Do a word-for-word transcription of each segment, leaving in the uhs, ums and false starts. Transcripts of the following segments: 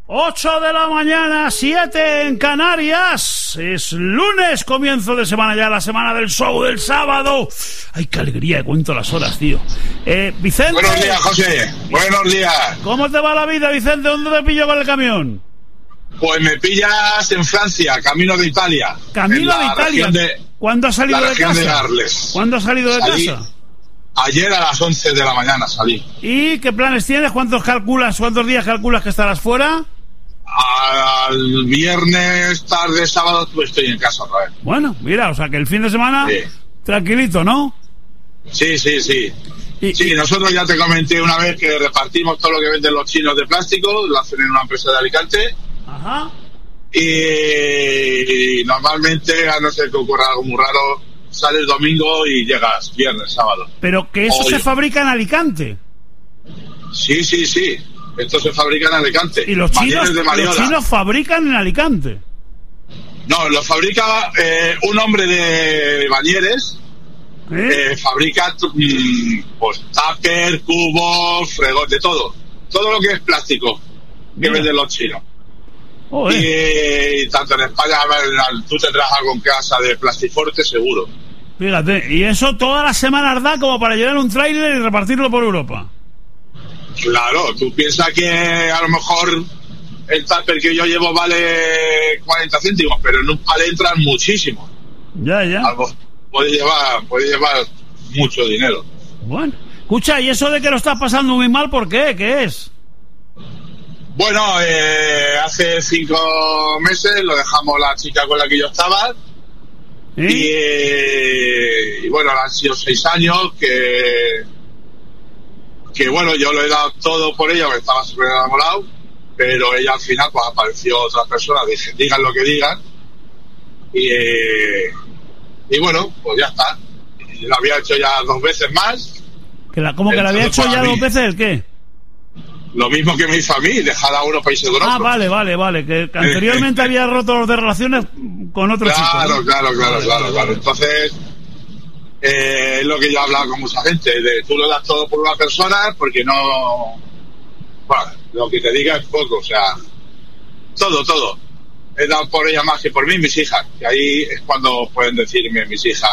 ocho de la mañana, siete en Canarias. Es lunes, comienzo de semana ya, la semana del show del sábado. Ay, qué alegría, cuento las horas, tío. Eh, Vicente. Buenos días, José. Buenos días. ¿Cómo te va la vida, Vicente? ¿Dónde te pillo con el camión? Pues me pillas en Francia, camino de Italia. ¿Camino de Italia? De, ¿Cuándo has salido de casa? De Arles. ¿Cuándo has salido de salí, casa? Ayer a las once de la mañana salí. ¿Y qué planes tienes? ¿Cuántos calculas, cuántos días calculas que estarás fuera? Al viernes, tarde, sábado, pues estoy en casa otra vez. Bueno, mira, o sea que el fin de semana, sí. Tranquilito, ¿no? Sí, sí, sí. Y, sí, nosotros ya te comenté una vez que repartimos todo lo que venden los chinos de plástico, lo hacen en una empresa de Alicante. Ajá. Y normalmente, a no ser que ocurra algo muy raro, sales domingo y llegas viernes, sábado. Pero que eso Hoy. se fabrica en Alicante. Sí, sí, sí. Esto se fabrica en Alicante. ¿Y los chinos, de los chinos fabrican en Alicante? No, lo fabrica eh, un hombre de Bañeres. ¿Eh? Eh, fabrica mm, pues tupper, cubos, fregos, de todo. Todo lo que es plástico que venden los chinos. Oh, eh. y, y tanto en España, tú tendrás algo en casa de Plastiforte, seguro. Fíjate, y eso todas las semanas da como para llevar un tráiler y repartirlo por Europa. Claro, tú piensas que a lo mejor el tupper que yo llevo vale cuarenta céntimos, pero en un palé entran muchísimos. Ya, ya. Algo puede llevar, puede llevar mucho dinero. Bueno, escucha, ¿y eso de que lo estás pasando muy mal, por qué? ¿Qué es? Bueno, eh, hace cinco meses lo dejamos la chica con la que yo estaba. ¿Sí? Y, eh, y bueno, han sido seis años que... que bueno, yo lo he dado todo por ella, porque estaba súper enamorado, pero ella al final pues apareció otra persona, dije, digan lo que digan, y, eh, y bueno, pues ya está. Y lo había hecho ya dos veces más. ¿Que la, ¿Cómo que lo había hecho ya dos veces el qué? Lo mismo que me hizo a mí, dejar a uno países con otro. Ah, vale, vale, vale, que anteriormente había roto los de relaciones con otros chicos. Claro, claro, claro, vale, claro, claro. Entonces... Eh, es lo que yo he hablado con mucha gente, de tú lo das todo por una persona porque no, bueno, lo que te diga es poco, o sea, todo, todo he dado por ella más que por mí, mis hijas, y ahí es cuando pueden decirme mis hijas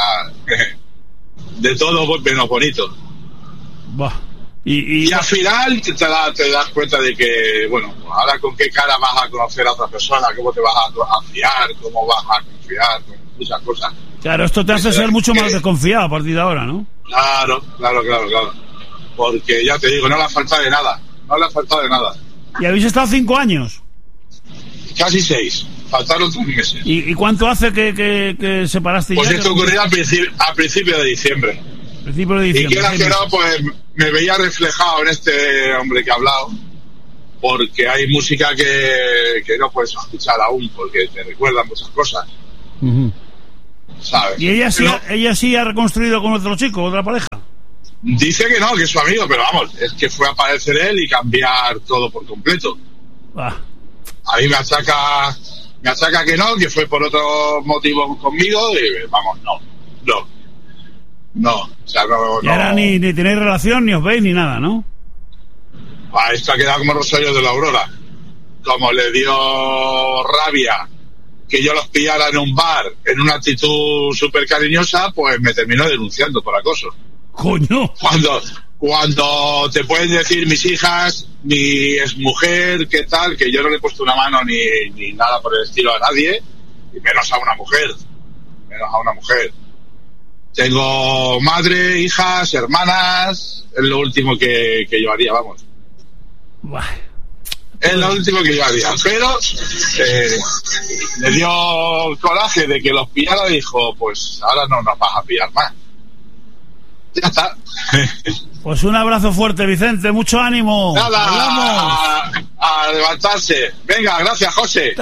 de todo menos bonito. Bah. Y, y... y al final te, te, da, te das cuenta de que, bueno, ahora con qué cara vas a conocer a otra persona, cómo te vas a, a fiar, cómo vas a confiar, con muchas cosas. Claro, esto te hace ser mucho más desconfiado a partir de ahora, ¿no? Claro, claro, claro, claro. Porque ya te digo, no le ha faltado de nada. No le ha faltado de nada. ¿Y habéis estado cinco años? Casi seis. Faltaron tres meses. ¿Y, y cuánto hace que, que, que separaste pues ya? Pues esto ocurrió a, principi- a principio de diciembre. Principio de diciembre. Y quiera que no, pues me veía reflejado en este hombre que ha hablado. Porque hay música que, que no puedes escuchar aún, porque te recuerdan muchas cosas. Uh-huh. ¿Sabes? ¿Y ella sí, pero, ha, ella sí ha reconstruido con otro chico, otra pareja? Dice que no, que es su amigo, pero vamos, es que fue a aparecer él y cambiar todo por completo. Ah. A mí me achaca, me achaca que no, que fue por otro motivo conmigo, y vamos, no, no, no, o sea, no, y ahora no. ni, ni tenéis relación, ni os veis, ni nada, ¿no? Ah, esto ha quedado como Rosario de la Aurora. Como le dio rabia que yo los pillara en un bar en una actitud súper cariñosa, pues me terminó denunciando por acoso. ¡Coño! Cuando, cuando te pueden decir mis hijas, mi exmujer, qué tal, que yo no le he puesto una mano ni, ni nada por el estilo a nadie, y menos a una mujer, menos a una mujer. Tengo madre, hijas, hermanas, es lo último que, que yo haría, vamos. Buah. Es lo último que yo haría, pero eh, le dio coraje de que los pillara y dijo, pues ahora no nos vas a pillar más. Ya está. Pues un abrazo fuerte, Vicente, mucho ánimo. Nada, a, a levantarse. Venga, gracias, José.